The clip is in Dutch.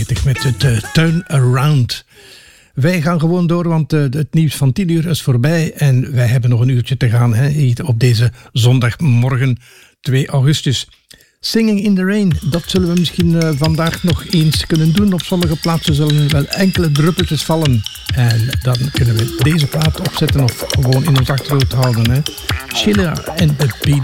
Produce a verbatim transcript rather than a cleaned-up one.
negentig met het uh, Turn Around. Wij gaan gewoon door, want uh, het nieuws van tien uur is voorbij en wij hebben nog een uurtje te gaan hè, hier op deze zondagmorgen twee augustus. Singing in the Rain, dat zullen we misschien uh, vandaag nog eens kunnen doen. Op sommige plaatsen zullen wel enkele druppeltjes vallen. En dan kunnen we deze plaat opzetten of gewoon in ons achterhoofd houden. Hè. Sheila en de B D